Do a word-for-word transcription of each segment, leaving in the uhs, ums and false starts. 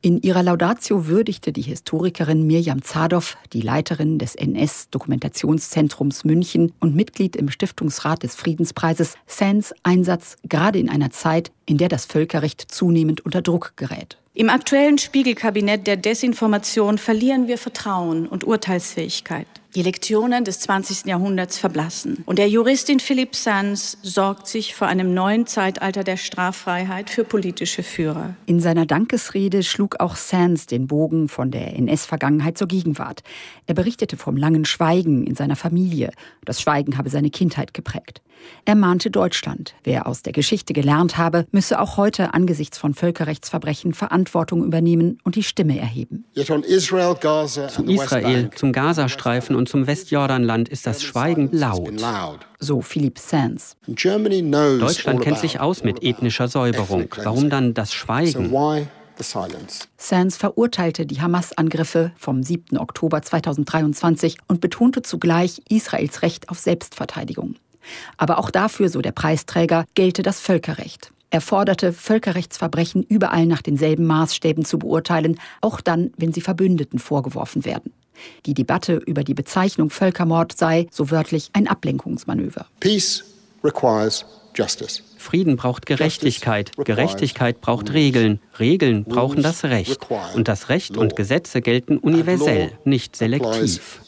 In ihrer Laudatio würdigte die Historikerin Mirjam Zadow, die Leiterin des N S-Dokumentationszentrums München und Mitglied im Stiftungsrat des Friedenspreises, Sands Einsatz gerade in einer Zeit, in der das Völkerrecht zunehmend unter Druck gerät. Im aktuellen Spiegelkabinett der Desinformation verlieren wir Vertrauen und Urteilsfähigkeit. Die Lektionen des zwanzigsten Jahrhunderts verblassen. Und der Juristin Philippe Sands sorgt sich vor einem neuen Zeitalter der Straffreiheit für politische Führer. In seiner Dankesrede schlug auch Sands den Bogen von der N S-Vergangenheit zur Gegenwart. Er berichtete vom langen Schweigen in seiner Familie. Das Schweigen habe seine Kindheit geprägt. Er mahnte Deutschland. Wer aus der Geschichte gelernt habe, müsse auch heute angesichts von Völkerrechtsverbrechen Verantwortung übernehmen und die Stimme erheben. Zu Israel, zum Gazastreifen und zum Westjordanland ist das Schweigen laut. So Philippe Sands. Deutschland kennt sich aus mit ethnischer Säuberung. Warum dann das Schweigen? Sands verurteilte die Hamas-Angriffe vom siebten Oktober zweitausenddreiundzwanzig und betonte zugleich Israels Recht auf Selbstverteidigung. Aber auch dafür, so der Preisträger, gelte das Völkerrecht. Er forderte, Völkerrechtsverbrechen überall nach denselben Maßstäben zu beurteilen, auch dann, wenn sie Verbündeten vorgeworfen werden. Die Debatte über die Bezeichnung Völkermord sei, so wörtlich, ein Ablenkungsmanöver. Peace requires justice. Frieden braucht Gerechtigkeit. Gerechtigkeit braucht Regeln. Regeln brauchen das Recht. Und das Recht und Gesetze gelten universell, nicht selektiv.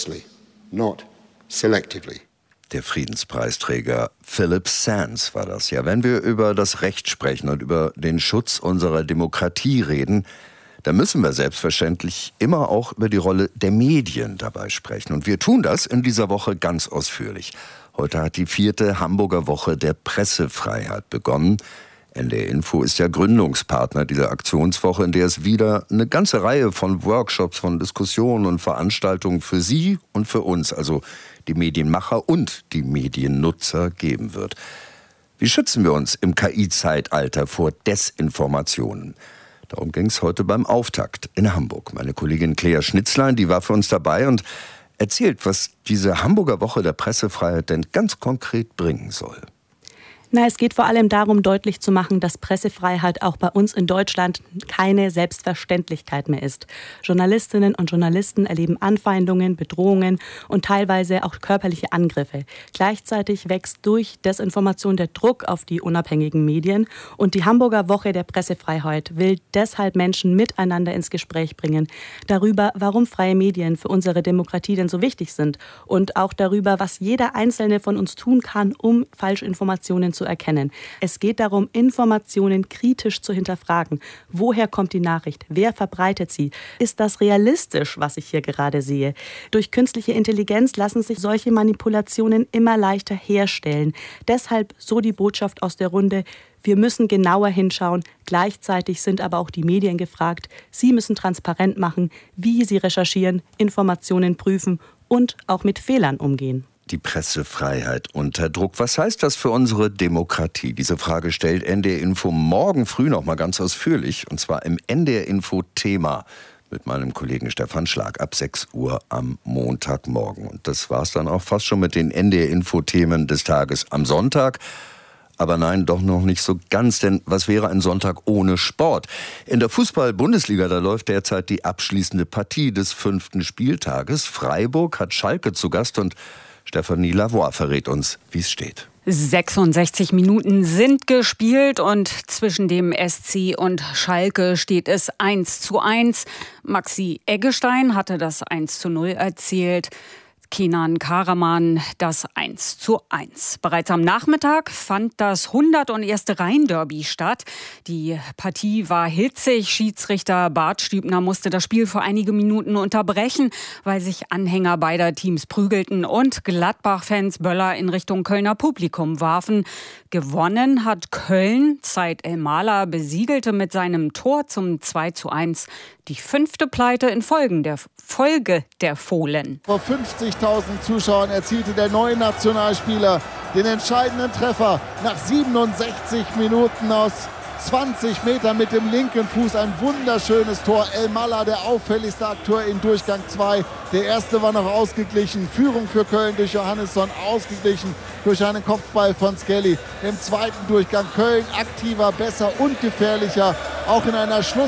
Der Friedenspreisträger Philippe Sands war das. Ja, wenn wir über das Recht sprechen und über den Schutz unserer Demokratie reden, dann müssen wir selbstverständlich immer auch über die Rolle der Medien dabei sprechen. Und wir tun das in dieser Woche ganz ausführlich. Heute hat die vierte Hamburger Woche der Pressefreiheit begonnen. N D R Info ist ja Gründungspartner dieser Aktionswoche, in der es wieder eine ganze Reihe von Workshops, von Diskussionen und Veranstaltungen für Sie und für uns, also die Medienmacher und die Mediennutzer, geben wird. Wie schützen wir uns im K I-Zeitalter vor Desinformationen? Darum ging es heute beim Auftakt in Hamburg. Meine Kollegin Claire Schnitzlein, die war für uns dabei und erzählt, was diese Hamburger Woche der Pressefreiheit denn ganz konkret bringen soll. Na, es geht vor allem darum, deutlich zu machen, dass Pressefreiheit auch bei uns in Deutschland keine Selbstverständlichkeit mehr ist. Journalistinnen und Journalisten erleben Anfeindungen, Bedrohungen und teilweise auch körperliche Angriffe. Gleichzeitig wächst durch Desinformation der Druck auf die unabhängigen Medien. Und die Hamburger Woche der Pressefreiheit will deshalb Menschen miteinander ins Gespräch bringen. Darüber, warum freie Medien für unsere Demokratie denn so wichtig sind. Und auch darüber, was jeder Einzelne von uns tun kann, um Falschinformationen zu zu erkennen. Es geht darum, Informationen kritisch zu hinterfragen. Woher kommt die Nachricht? Wer verbreitet sie? Ist das realistisch, was ich hier gerade sehe? Durch künstliche Intelligenz lassen sich solche Manipulationen immer leichter herstellen. Deshalb so die Botschaft aus der Runde: Wir müssen genauer hinschauen. Gleichzeitig sind aber auch die Medien gefragt. Sie müssen transparent machen, wie sie recherchieren, Informationen prüfen und auch mit Fehlern umgehen. Die Pressefreiheit unter Druck. Was heißt das für unsere Demokratie? Diese Frage stellt N D R Info morgen früh noch mal ganz ausführlich. Und zwar im N D R Info Thema mit meinem Kollegen Stefan Schlag ab sechs Uhr am Montagmorgen. Und das war's dann auch fast schon mit den N D R Info Themen des Tages am Sonntag. Aber nein, doch noch nicht so ganz, denn was wäre ein Sonntag ohne Sport? In der Fußball-Bundesliga, da läuft derzeit die abschließende Partie des fünften Spieltages. Freiburg hat Schalke zu Gast und Stefanie Lavoie verrät uns, wie es steht. sechsundsechzig Minuten sind gespielt und zwischen dem S C und Schalke steht es eins zu eins. Maxi Eggestein hatte das eins zu null erzielt. Kenan Karaman das eins zu eins. Bereits am Nachmittag fand das hunderterste Rhein-Derby statt. Die Partie war hitzig. Schiedsrichter Bart Stübner musste das Spiel für einige Minuten unterbrechen, weil sich Anhänger beider Teams prügelten und Gladbach-Fans Böller in Richtung Kölner Publikum warfen. Gewonnen hat Köln. Said El-Mala besiegelte mit seinem Tor zum zwei zu eins die fünfte Pleite in Folge der, Folge der Fohlen. Vor fünfzigtausend Zuschauern erzielte der neue Nationalspieler den entscheidenden Treffer nach siebenundsechzig Minuten aus zwanzig Metern mit dem linken Fuß. Ein wunderschönes Tor. El-Mala, der auffälligste Akteur in Durchgang zwei. Der erste war noch ausgeglichen. Führung für Köln durch Johannesson, ausgeglichen durch einen Kopfball von Skelly. Im zweiten Durchgang Köln aktiver, besser und gefährlicher. Auch in einer Schluss